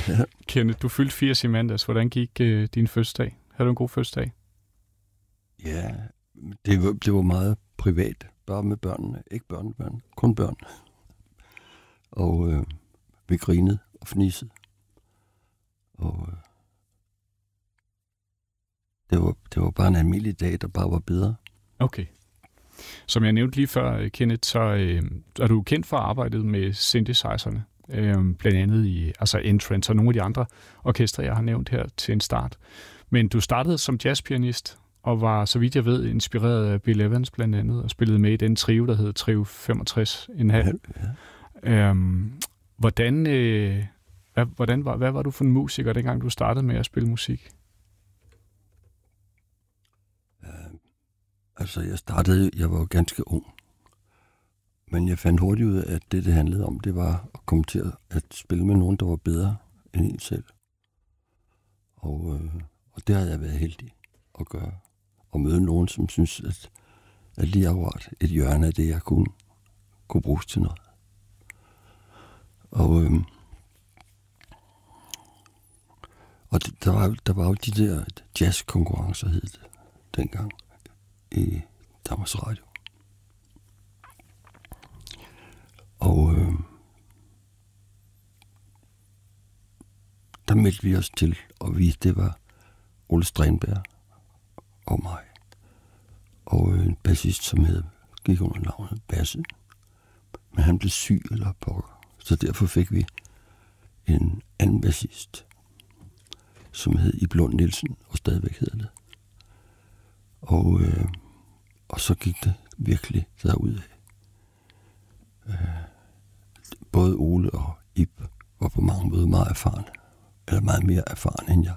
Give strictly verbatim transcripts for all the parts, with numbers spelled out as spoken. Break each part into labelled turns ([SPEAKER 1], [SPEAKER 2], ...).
[SPEAKER 1] Ja.
[SPEAKER 2] Kenneth, du fyldte firs i mandags. Hvordan gik øh, din fødselsdag? Havde du en god fødselsdag?
[SPEAKER 1] Ja, det var, det var meget privat. Bare med børnene. Ikke børnebørn, kun børn. Og øh, vi grinede og fnisede. Og øh, det, var, det var bare en almindelig dag, der bare var bedre.
[SPEAKER 2] Okay. Som jeg nævnte lige før, Kenneth, så øh, er du kendt for arbejdet med synthesizerne. Øh, blandt andet i altså Entrance og nogle af de andre orkestre, jeg har nævnt her til en start. Men du startede som jazzpianist og var, så vidt jeg ved, inspireret af Bill Evans blandt andet, og spillede med i den trio, der hed Trio femogtres komma fem. Ja. Øhm, hvordan, øh, hvad, hvordan var, hvad var du for en musiker, dengang du startede med at spille musik?
[SPEAKER 1] Uh, altså, jeg startede, jeg var ganske ung. Men jeg fandt hurtigt ud af, at det, det handlede om, det var at komme til at spille med nogen, der var bedre end en selv. Og, øh, og det har jeg været heldig at gøre. Og møde nogen, som synes, at, at lige akkurat et hjørne af det, jeg kunne, kunne bruges til noget. Og, øh, og det, der, var, der var jo de der jazzkonkurrencer, hed det dengang, i Danmarks Radio. Og øh, der meldte vi os til, og vi, det var Ole Strenberg og mig. Og en bassist, som hed, gik under navnet Basse. Men han blev syg eller pokker. Så derfor fik vi en anden bassist, som hed Ib Lund Nielsen, og stadigvæk hedder det. Og, øh, og så gik det virkelig derudad. Øh, både Ole og Ib var på mange måder meget erfarne, eller meget mere erfarne end jeg.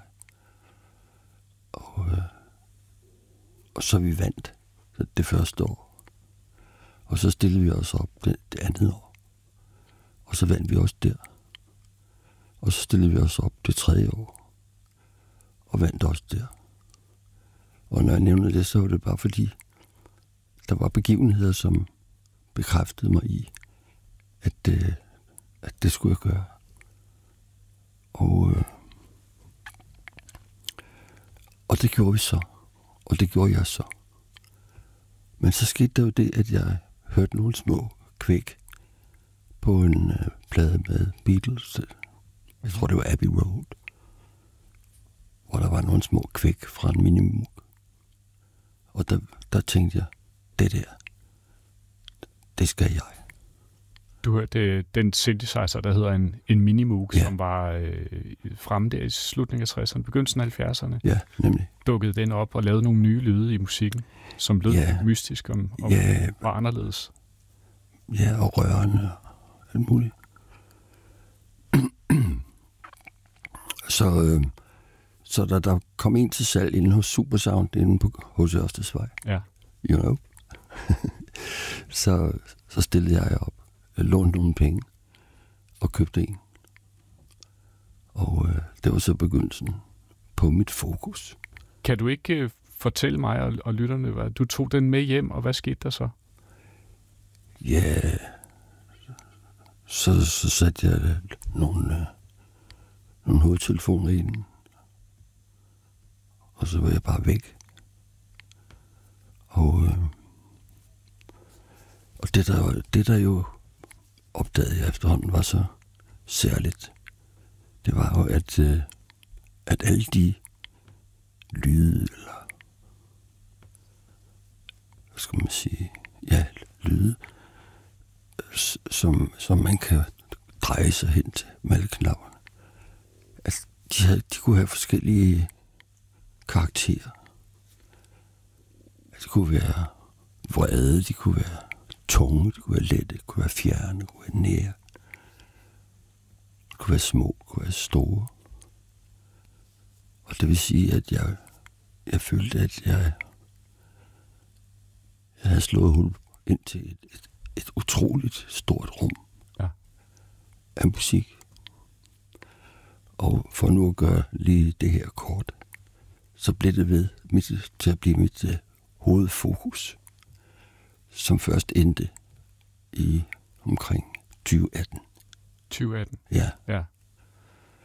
[SPEAKER 1] Og, øh, og så vi vandt det første år. Og så stillede vi os op det, det andet år. Og så vandt vi også der. Og så stillede vi os op det tredje år. Og vandt også der. Og når jeg nævner det, så var det bare fordi, der var begivenheder, som bekræftede mig i, at, øh, at det skulle jeg gøre. Og, øh, og det gjorde vi så. Og det gjorde jeg så. Men så skete der jo det, at jeg hørte nogle små kvæk på en øh, plade med Beatles. Jeg tror, det var Abbey Road. Hvor der var nogle små kvæk fra en minimum. Og der, der tænkte jeg, det der, det skal jeg.
[SPEAKER 2] Du hørte den synthesizer, der hedder en, en Minimoog,
[SPEAKER 1] ja.
[SPEAKER 2] som var øh, fremme der i slutningen af tresserne, begyndelsen af halvfjerdserne.
[SPEAKER 1] Ja, nemlig.
[SPEAKER 2] Dukkede den op og lavede nogle nye lyde i musikken, som lød
[SPEAKER 1] ja.
[SPEAKER 2] mystisk og, og
[SPEAKER 1] ja.
[SPEAKER 2] var anderledes.
[SPEAKER 1] Ja, og rørende og alt muligt. så øh, så da der kom en til salg inde hos Supersound, inde på H C Ørstedsvej,
[SPEAKER 2] ja.
[SPEAKER 1] you know, så, så stillede jeg op. Jeg lånte nogle penge og købte en. Og øh, det var så begyndelsen på mit fokus.
[SPEAKER 2] Kan du ikke øh, fortælle mig og, og lytterne, hvad du tog den med hjem, og hvad skete der så?
[SPEAKER 1] Ja, så, så satte jeg nogle, øh, nogle hovedtelefoner i den. Og så var jeg bare væk. Og, øh, og det, der, det der jo opdagede jeg efterhånden var så særligt. Det var jo, at, øh, at alle de lyde, eller hvad skal man sige, ja, lyde, som, som man kan dreje sig hen til med alle knapperne. At de, havde, de kunne have forskellige karakterer. At de kunne være vrede, de kunne være tunge, de kunne være lette, de kunne være fjerne, de kunne være nære. De kunne være små, de kunne være store. Og det vil sige, at jeg, jeg følte, at jeg, jeg havde slået hul ind til et, et, et utroligt stort rum
[SPEAKER 2] ja.
[SPEAKER 1] af musik. Og for nu at gøre lige det her kort, så blev det ved mit, til at blive mit uh, hovedfokus, som først endte i omkring tyve atten.
[SPEAKER 2] tyve atten?
[SPEAKER 1] Ja.
[SPEAKER 2] Ja.